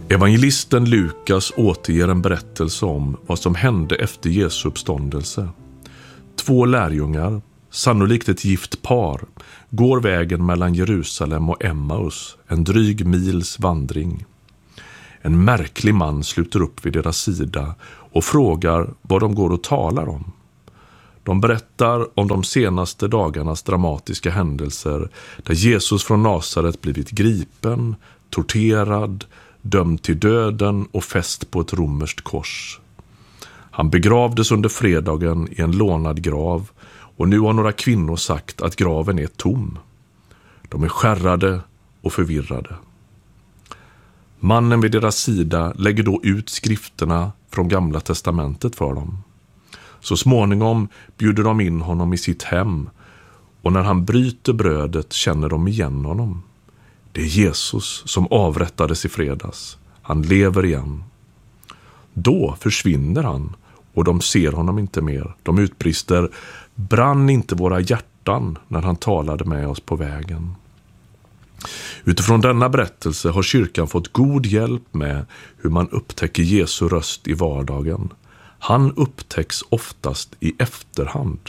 Evangelisten Lukas återger en berättelse om vad som hände efter Jesu uppståndelse. 2 lärjungar, sannolikt ett gift par, går vägen mellan Jerusalem och Emmaus, en dryg mils vandring. En märklig man sluter upp vid deras sida och frågar vad de går och talar om. De berättar om de senaste dagarnas dramatiska händelser där Jesus från Nasaret blivit gripen, torterad, dömd till döden och fäst på ett romerskt kors. Han begravdes under fredagen i en lånad grav och nu har några kvinnor sagt att graven är tom. De är skärrade och förvirrade. Mannen vid deras sida lägger då ut skrifterna från Gamla testamentet för dem. Så småningom bjuder de in honom i sitt hem och när han bryter brödet känner de igen honom. Det är Jesus som avrättades i fredags. Han lever igen. Då försvinner han och de ser honom inte mer. De utbrister: brann inte våra hjärtan när han talade med oss på vägen? Utifrån denna berättelse har kyrkan fått god hjälp med hur man upptäcker Jesu röst i vardagen. Han upptäcks oftast i efterhand.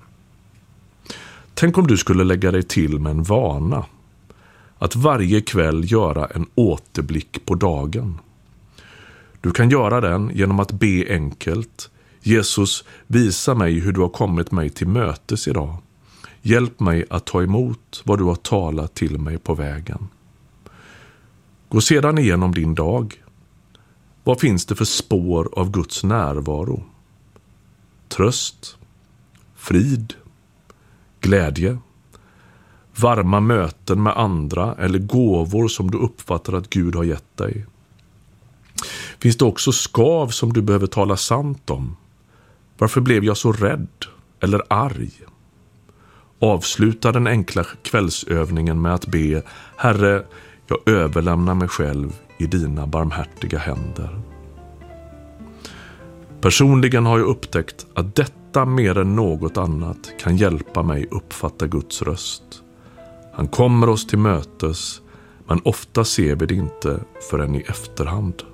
Tänk om du skulle lägga dig till med en vana. Att varje kväll göra en återblick på dagen. Du kan göra den genom att be enkelt: Jesus, visa mig hur du har kommit mig till mötes idag. Hjälp mig att ta emot vad du har talat till mig på vägen. Gå sedan igenom din dag. Vad finns det för spår av Guds närvaro? Tröst, frid, glädje, varma möten med andra eller gåvor som du uppfattar att Gud har gett dig. Finns det också skav som du behöver tala sant om? Varför blev jag så rädd eller arg? Avsluta den enkla kvällsövningen med att be: Herre, jag överlämnar mig själv i dina barmhärtiga händer. Personligen har jag upptäckt att detta mer än något annat kan hjälpa mig uppfatta Guds röst. Han kommer oss till mötes, men ofta ser vi det inte förrän i efterhand.